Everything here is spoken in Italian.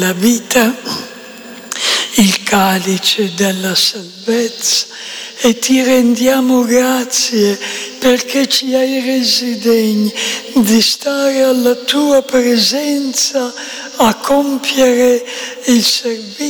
la vita, il calice della salvezza, e ti rendiamo grazie perché ci hai resi degni di stare alla tua presenza a compiere il servizio